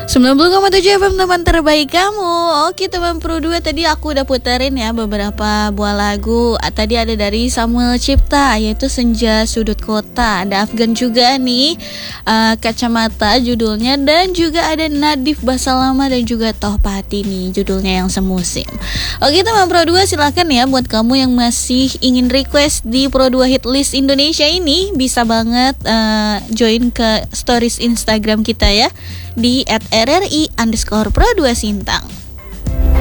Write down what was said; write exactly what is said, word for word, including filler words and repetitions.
sembilan puluh koma tujuh F M teman terbaik kamu. Oke teman Pro dua, tadi aku udah puterin ya beberapa buah lagu. Tadi ada dari Samuel Cipta, yaitu Senja Sudut Kota. Ada Afgan juga nih, uh, Kacamata judulnya. Dan juga ada Nadif Basalama dan juga Toh Pati nih, judulnya Yang Semusim. Oke teman Pro dua, silakan ya buat kamu yang masih ingin request di Pro dua Hit List Indonesia ini, bisa banget uh, join ke stories Instagram kita ya, di at rri underscore pro dua sintang.